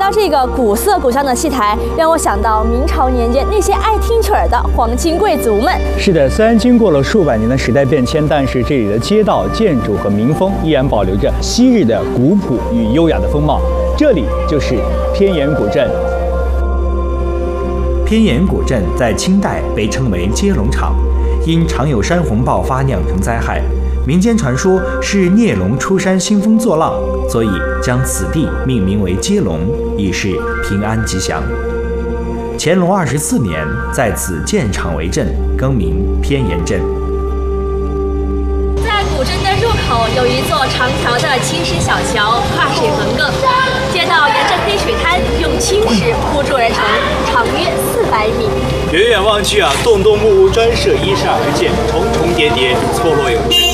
到这个古色古香的戏台，让我想到明朝年间那些爱听曲儿的皇亲贵族们。 是的，虽然经过了数百年的时代变迁，但是这里的街道、建筑和民风依然保留着昔日的古朴与优雅的风貌。这里就是偏盐古镇。 偏盐古镇在清代被称为接龙场，因常有山洪爆发酿成灾害，民间传说是孽龙出山兴风作浪，所以将此地命名为接龙，以示平安吉祥。乾隆24年在此建场为镇，更名偏盐镇。 在古镇的入口有一座长条的青石小桥，跨水横亘，街道沿着黑水滩用青石铺筑而成，长约400米。 远远望去啊，栋栋木屋专设依山而建，重重叠叠，错落有致。